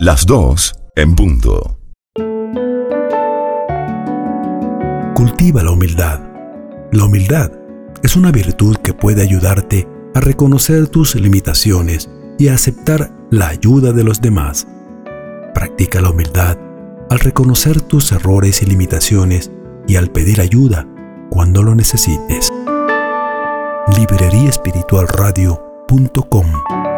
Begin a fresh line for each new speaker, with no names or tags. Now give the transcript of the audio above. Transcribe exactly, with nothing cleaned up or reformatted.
Las dos en punto.
Cultiva la humildad. La humildad es una virtud que puede ayudarte a reconocer tus limitaciones y a aceptar la ayuda de los demás. Practica la humildad al reconocer tus errores y limitaciones y al pedir ayuda cuando lo necesites. librería espiritual radio punto com